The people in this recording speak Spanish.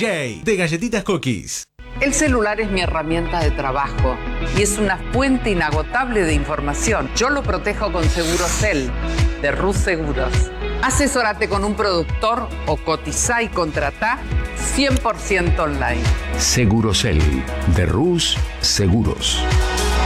DJ de Galletitas Cookies. El celular es mi herramienta de trabajo y es una fuente inagotable de información. Yo lo protejo con Segurosel de Rus Seguros. Asesórate con un productor o cotizá y contratá 100% online. Segurosel de Rus Seguros.